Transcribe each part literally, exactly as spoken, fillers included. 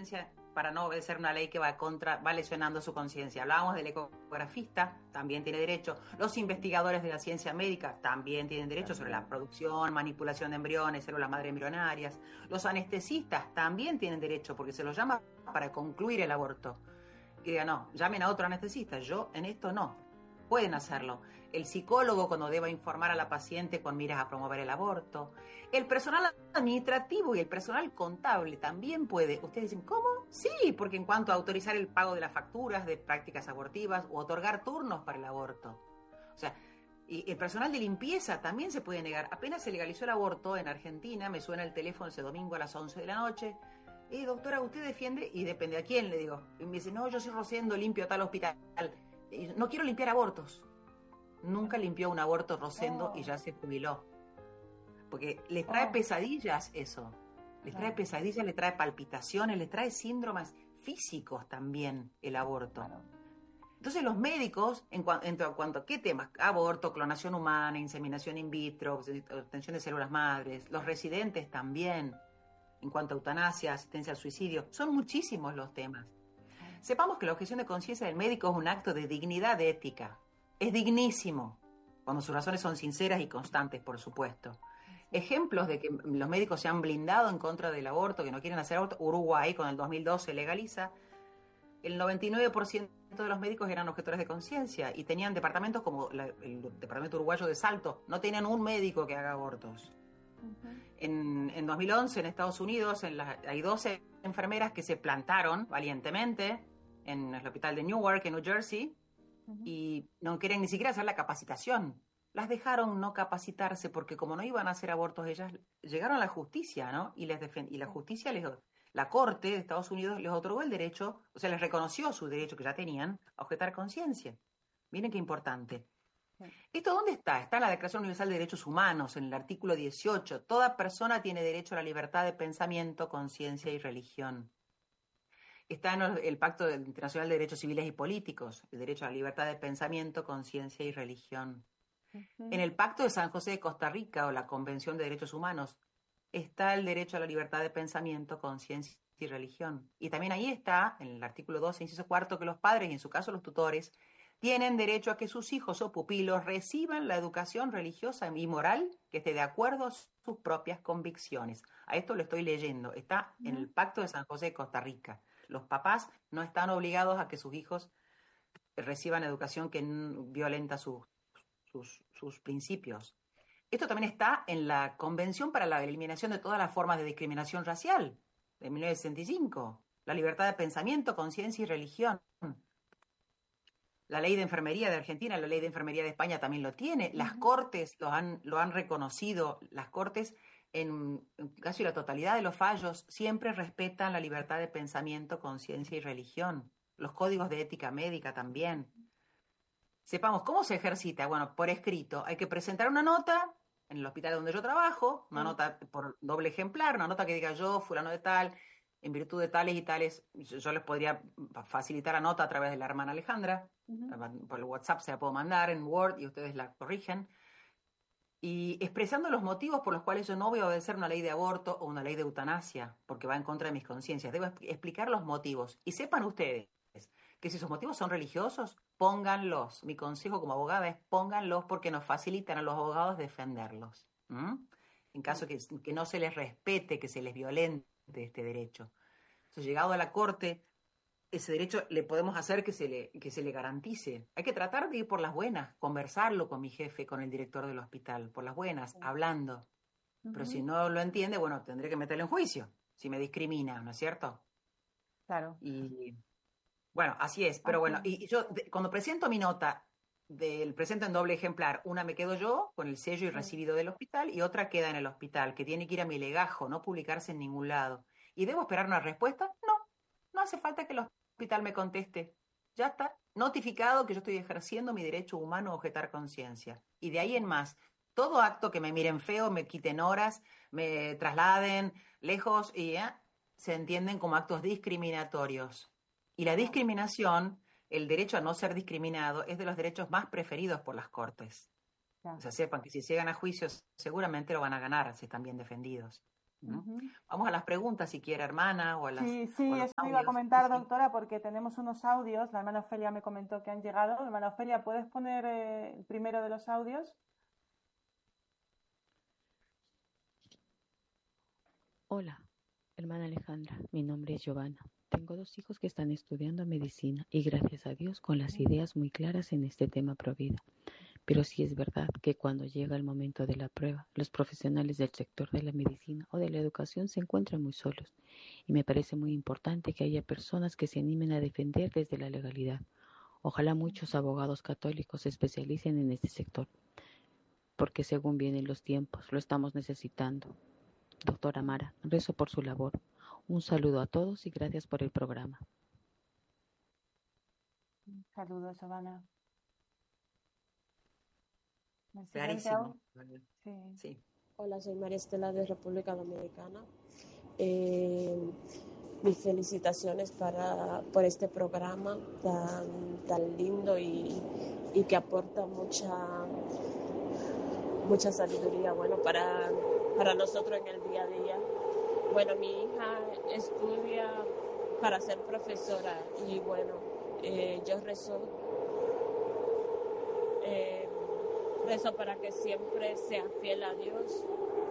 para no obedecer una ley que va contra, va lesionando su conciencia. Hablábamos del ecografista, también tiene derecho. Los investigadores de la ciencia médica también tienen derecho sobre la producción, manipulación de embriones, células madre embrionarias. Los anestesistas también tienen derecho, porque se los llama para concluir el aborto. Y digan, no, llamen a otro anestesista, yo en esto no. Pueden hacerlo. El psicólogo cuando deba informar a la paciente con miras a promover el aborto. El personal administrativo y el personal contable también puede. Ustedes dicen, ¿cómo? Sí, porque en cuanto a autorizar el pago de las facturas de prácticas abortivas o otorgar turnos para el aborto. O sea, y el personal de limpieza también se puede negar. Apenas se legalizó el aborto en Argentina, me suena el teléfono ese domingo a las once de la noche. Eh, doctora, ¿usted defiende? Y depende a quién, le digo. Y me dice, no, yo soy Rosendo, limpio tal hospital. No quiero limpiar abortos. Nunca limpió un aborto Rosendo oh. y ya se jubiló. Porque les trae oh. pesadillas eso. Les trae claro. pesadillas, les trae palpitaciones, les trae síndromes físicos también el aborto. Claro. Entonces los médicos, en, cu en cuanto a qué temas, aborto, clonación humana, inseminación in vitro, obtención de células madres, los residentes también, en cuanto a eutanasia, asistencia al suicidio, son muchísimos los temas. Sepamos que la objeción de conciencia del médico es un acto de dignidad ética. Es dignísimo, cuando sus razones son sinceras y constantes, por supuesto. Ejemplos de que los médicos se han blindado en contra del aborto, que no quieren hacer aborto, Uruguay con el dos mil doce legaliza. El noventa y nueve por ciento de los médicos eran objetores de conciencia y tenían departamentos como la, el departamento uruguayo de Salto, no tenían un médico que haga abortos. Uh-huh. En, en dos mil once en Estados Unidos en la, hay doce enfermeras que se plantaron valientemente en el hospital de Newark, en New Jersey, uh-huh. y no querían ni siquiera hacer la capacitación. Las dejaron no capacitarse porque como no iban a hacer abortos ellas, llegaron a la justicia, ¿no? Y, les defen y la justicia, les, la Corte de Estados Unidos les otorgó el derecho, o sea, les reconoció su derecho que ya tenían a objetar conciencia. Miren qué importante. Sí. ¿Esto dónde está? Está en la Declaración Universal de Derechos Humanos, en el artículo dieciocho. Toda persona tiene derecho a la libertad de pensamiento, conciencia y religión. Está en el Pacto Internacional de Derechos Civiles y Políticos, el derecho a la libertad de pensamiento, conciencia y religión. Uh-huh. En el Pacto de San José de Costa Rica o la Convención de Derechos Humanos está el derecho a la libertad de pensamiento, conciencia y religión. Y también ahí está, en el artículo doce, inciso cuarto, que los padres, y en su caso los tutores, tienen derecho a que sus hijos o pupilos reciban la educación religiosa y moral que esté de acuerdo a sus propias convicciones. A esto lo estoy leyendo, está uh-huh. en el Pacto de San José de Costa Rica. Los papás no están obligados a que sus hijos reciban educación que violenta sus, sus, sus principios. Esto también está en la Convención para la Eliminación de todas las formas de discriminación racial de mil novecientos sesenta y cinco. La libertad de pensamiento, conciencia y religión. La ley de enfermería de Argentina, la ley de enfermería de España también lo tiene. Las uh-huh. cortes lo han, lo han reconocido. Las cortes en casi la totalidad de los fallos siempre respetan la libertad de pensamiento, conciencia y religión. Los códigos de ética médica también. Sepamos cómo se ejercita. Bueno, por escrito. Hay que presentar una nota en el hospital donde yo trabajo, una mm. nota por doble ejemplar, una nota que diga yo, fulano de tal, en virtud de tales y tales, yo, yo les podría facilitar la nota a través de la hermana Alejandra, uh-huh. por el WhatsApp se la puedo mandar en Word y ustedes la corrigen. Y expresando los motivos por los cuales yo no voy a obedecer una ley de aborto o una ley de eutanasia, porque va en contra de mis conciencias. Debo explicar los motivos. Y sepan ustedes que si esos motivos son religiosos, pónganlos. Mi consejo como abogada es pónganlos porque nos facilitan a los abogados defenderlos. ¿Mm? En caso que, que no se les respete, que se les violente este derecho. Entonces, llegado a la corte, ese derecho le podemos hacer que se le, que se le garantice. Hay que tratar de ir por las buenas, conversarlo con mi jefe, con el director del hospital, por las buenas, hablando. Uh-huh. Pero si no lo entiende, bueno, tendré que meterlo en juicio, si me discrimina, ¿no es cierto? Claro. Y bueno, así es. Pero bueno, y, y yo de, cuando presento mi nota, del presento en doble ejemplar, una me quedo yo con el sello y recibido del hospital y otra queda en el hospital, que tiene que ir a mi legajo, no publicarse en ningún lado. ¿Y debo esperar una respuesta? No, no hace falta que el hospital me conteste. Ya está notificado que yo estoy ejerciendo mi derecho humano a objetar conciencia. Y de ahí en más, todo acto que me miren feo, me quiten horas, me trasladen lejos, y ¿eh? se entienden como actos discriminatorios. Y la discriminación, el derecho a no ser discriminado, es de los derechos más preferidos por las cortes. Claro. O sea, sepan que si llegan a juicios, seguramente lo van a ganar si están bien defendidos. ¿no? Uh-huh. Vamos a las preguntas, si quiere, hermana, o a las... Sí, sí, eso me iba a comentar, doctora, porque tenemos unos audios. La hermana Ofelia me comentó que han llegado. Hermana Ofelia, ¿puedes poner eh, el primero de los audios? Hola, hermana Alejandra, mi nombre es Giovanna. Tengo dos hijos que están estudiando medicina y gracias a Dios con las ideas muy claras en este tema provida. Pero sí es verdad que cuando llega el momento de la prueba, los profesionales del sector de la medicina o de la educación se encuentran muy solos. Y me parece muy importante que haya personas que se animen a defender desde la legalidad. Ojalá muchos abogados católicos se especialicen en este sector, porque según vienen los tiempos, lo estamos necesitando. Doctora Mara, rezo por su labor. Un saludo a todos y gracias por el programa. Saludos, Giovanna. Clarísimo. Sí. Sí. Hola, soy María Estela de República Dominicana. Eh, mis felicitaciones para, por este programa tan, tan lindo y, y que aporta mucha, mucha sabiduría, bueno, para, para nosotros en el día a día. Bueno, mi hija estudia para ser profesora y bueno, eh, yo rezo, eh, rezo para que siempre sea fiel a Dios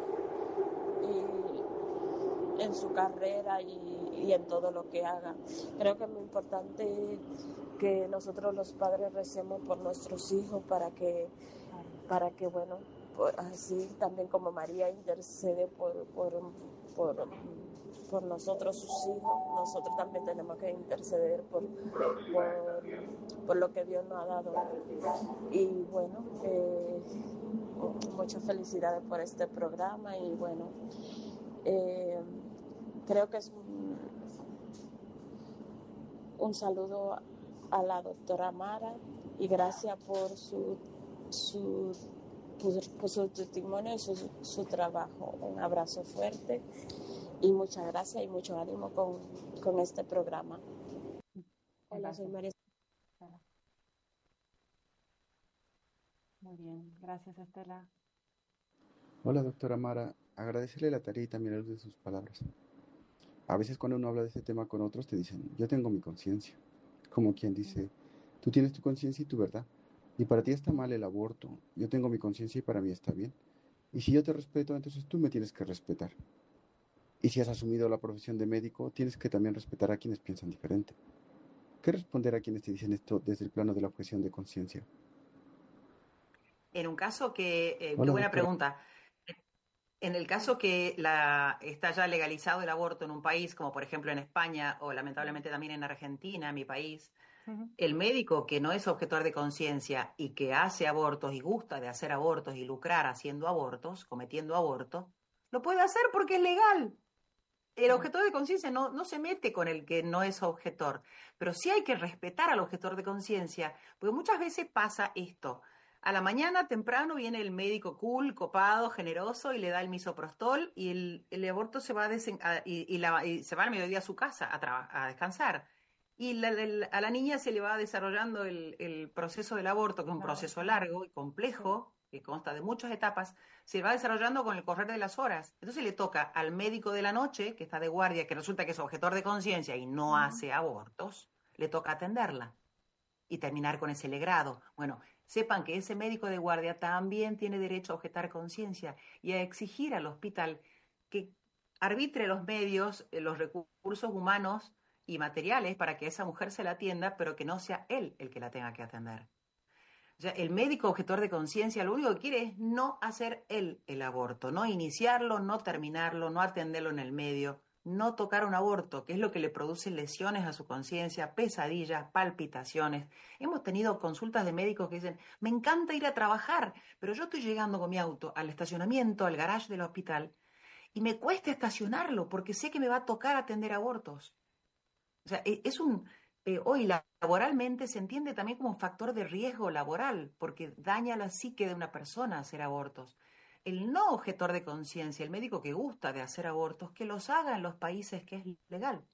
y en su carrera y, y en todo lo que haga. Creo que es muy importante que nosotros los padres recemos por nuestros hijos para que, para que bueno, por, así también como María intercede por, por, por, por nosotros sus hijos, nosotros también tenemos que interceder por, por, por lo que Dios nos ha dado. Y bueno, eh, muchas felicidades por este programa y bueno, eh, creo que es un, un saludo a la doctora Mara y gracias por su, su, por, por su testimonio y su, su trabajo. Un abrazo fuerte y muchas gracias y mucho ánimo con, con este programa. Hola, soy María. Muy bien, gracias, Estela. Hola, doctora Mara. Agradecerle la tarea y también el de sus palabras. A veces cuando uno habla de este tema con otros te dicen, yo tengo mi conciencia. Como quien dice, tú tienes tu conciencia y tu verdad. Y para ti está mal el aborto. Yo tengo mi conciencia y para mí está bien. Y si yo te respeto, entonces tú me tienes que respetar. Y si has asumido la profesión de médico, tienes que también respetar a quienes piensan diferente. ¿Qué responder a quienes te dicen esto desde el plano de la objeción de conciencia? En un caso que, eh, Hola, qué buena doctora. pregunta. En el caso que la, está ya legalizado el aborto en un país, como por ejemplo en España o lamentablemente también en Argentina, mi país, uh-huh. El médico que no es objetor de conciencia y que hace abortos y gusta de hacer abortos y lucrar haciendo abortos, cometiendo abortos, lo puede hacer porque es legal. El objetor de conciencia no, no se mete con el que no es objetor, pero sí hay que respetar al objetor de conciencia, porque muchas veces pasa esto. A la mañana temprano viene el médico cool, copado, generoso y le da el misoprostol y el, el aborto se va a, desen, a y, y, la, y se va al mediodía a su casa a, traba, a descansar. Y la, la, a la niña se le va desarrollando el, el proceso del aborto, que es un proceso largo y complejo, que consta de muchas etapas, se va desarrollando con el correr de las horas. Entonces le toca al médico de la noche, que está de guardia, que resulta que es objetor de conciencia y no uh-huh. hace abortos, le toca atenderla y terminar con ese legrado. Bueno, sepan que ese médico de guardia también tiene derecho a objetar conciencia y a exigir al hospital que arbitre los medios, los recursos humanos y materiales para que esa mujer se la atienda, pero que no sea él el que la tenga que atender. O sea, el médico objetor de conciencia lo único que quiere es no hacer él el aborto, no iniciarlo, no terminarlo, no atenderlo en el medio, no tocar un aborto, que es lo que le produce lesiones a su conciencia, pesadillas, palpitaciones. Hemos tenido consultas de médicos que dicen, me encanta ir a trabajar, pero yo estoy llegando con mi auto al estacionamiento, al garage del hospital, y me cuesta estacionarlo porque sé que me va a tocar atender abortos. O sea, es un... Eh, hoy laboralmente se entiende también como un factor de riesgo laboral, porque daña la psique de una persona hacer abortos. El no objetor de conciencia, el médico que gusta de hacer abortos, que los haga en los países que es legal.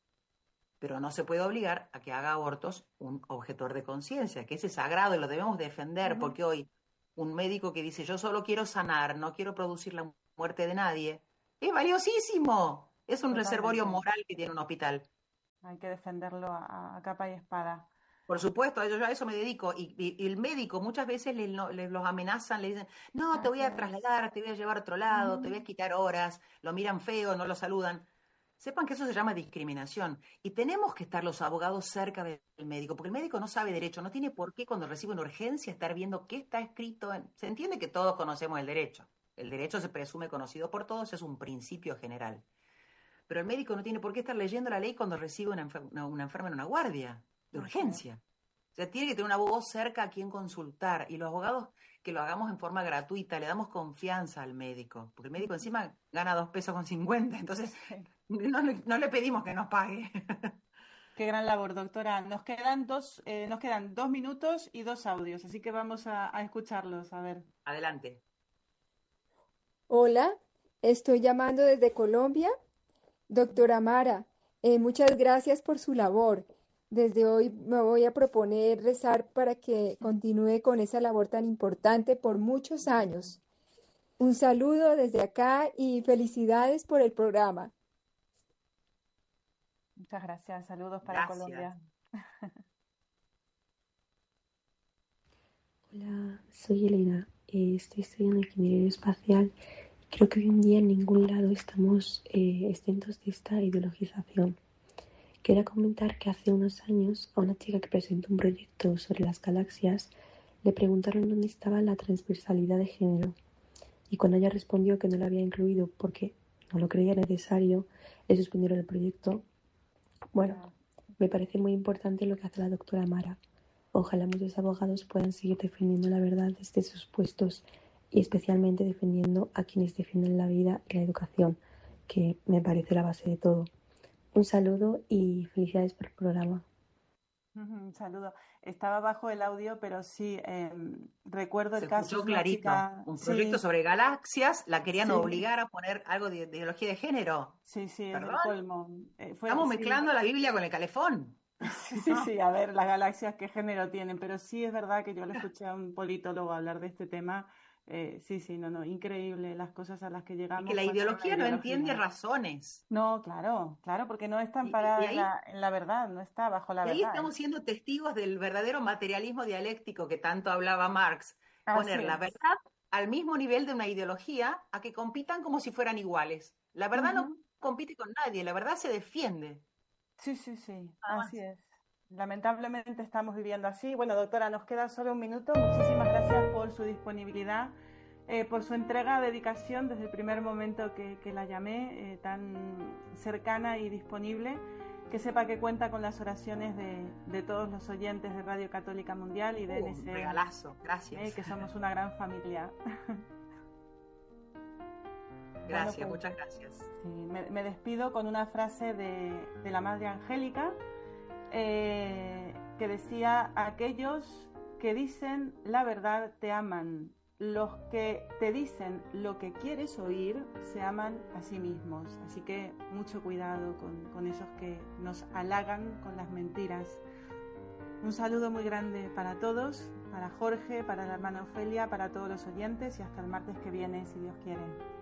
Pero no se puede obligar a que haga abortos un objetor de conciencia, que ese es sagrado y lo debemos defender, uh-huh. porque hoy un médico que dice yo solo quiero sanar, no quiero producir la muerte de nadie, Es valiosísimo. Es un reservorio Totalmente. moral que tiene un hospital. Hay que defenderlo a, a capa y espada. Por supuesto, yo, yo a eso me dedico. Y, y- y el médico muchas veces le, no- le- los amenazan, le dicen, no, te voy Así a es. trasladar, te voy a llevar a otro lado, te voy Ujú. a quitar horas, lo miran feo, no lo saludan. Sepan que eso se llama discriminación. Y tenemos que estar los abogados cerca del médico, porque el médico no sabe derecho, no tiene por qué cuando recibe una urgencia estar viendo qué está escrito. en- Se entiende que todos conocemos el derecho. El derecho se presume conocido por todos, es un principio general. Pero el médico no tiene por qué estar leyendo la ley cuando recibe una, enfer- una, una enferma en una guardia de Así es. urgencia. O sea, tiene que tener un abogado cerca a quien consultar. Y los abogados que lo hagamos en forma gratuita, le damos confianza al médico. Porque el médico encima gana dos pesos con cincuenta. Entonces, Sí. no, le- no le pedimos que nos pague. Qué gran labor, doctora. Nos quedan dos, eh, nos quedan dos minutos y dos audios, así que vamos a, a escucharlos. A ver. Adelante. Hola, estoy llamando desde Colombia. Doctora Mara, eh, muchas gracias por su labor. Desde hoy me voy a proponer rezar para que continúe con esa labor tan importante por muchos años. Un saludo desde acá y felicidades por el programa. Muchas gracias. Saludos para Gracias. Colombia. Hola, soy Elena. Eh, estoy estudiando ingeniería espacial. Creo que hoy en día en ningún lado estamos eh, exentos de esta ideologización. Quería comentar que hace unos años a una chica que presentó un proyecto sobre las galaxias le preguntaron dónde estaba la transversalidad de género y cuando ella respondió que no la había incluido porque no lo creía necesario, le suspendieron el proyecto. Bueno, me parece muy importante lo que hace la doctora Mara. Ojalá muchos abogados puedan seguir defendiendo la verdad desde sus puestos y especialmente defendiendo a quienes defienden la vida y la educación, que me parece la base de todo. Un saludo y felicidades por el programa. Un saludo. Estaba bajo el audio, pero sí, eh, recuerdo el Se caso de escuchó una clarito. chica. Un Sí, proyecto sobre galaxias, la querían sí, obligar a poner algo de, de ideología de género. sí, sí, es ¿Perdón? el colmo. Eh, fue, Estamos sí, mezclando la Biblia con el calefón. sí, sí, sí, a ver, las galaxias qué género tienen, pero sí es verdad que yo le escuché a un politólogo hablar de este tema. Eh, sí, sí, no, no, increíble las cosas a las que Es llegamos que la cuando hay una ideología no entiende ideología. razones. No, claro, claro, porque no está Y, y- y amparada en ahí, la, en la verdad, no está bajo la y ahí verdad. estamos siendo testigos del verdadero materialismo dialéctico que tanto hablaba Marx. Así Poner la es. verdad al mismo nivel de una ideología a que compitan como si fueran iguales. La verdad no Ujú. compite con nadie, la verdad se defiende. Sí, sí, sí, Nada más. así es. Lamentablemente estamos viviendo así. Bueno, doctora, nos queda solo un minuto. Muchísimas gracias por su disponibilidad, eh, por su entrega, dedicación desde el primer momento que, que la llamé, eh, tan cercana y disponible. Que sepa que cuenta con las oraciones de, de todos los oyentes de Radio Católica Mundial y de Uh, un N S, regalazo, eh, gracias. que somos una gran familia. Gracias, Bueno, pues, muchas gracias. sí, me, me despido con una frase de, de la Madre Angélica, eh, que decía: aquellos que dicen la verdad te aman, los que te dicen lo que quieres oír se aman a sí mismos. Así que mucho cuidado con, con esos que nos halagan con las mentiras. Un saludo muy grande para todos, para Jorge, para la hermana Ofelia, para todos los oyentes y hasta el martes que viene, si Dios quiere.